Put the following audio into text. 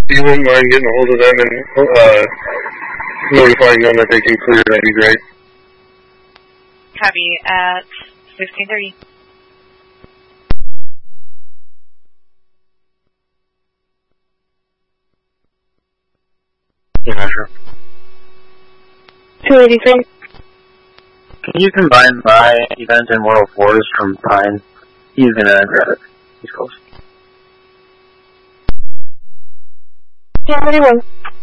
If you wouldn't mind getting a hold of them and notifying them that they can clear, that'd be great. Copy at 16:30. Yeah, sure. 283. Can you combine my event and World Force from Pine? He's gonna grab it. He's close. 1031.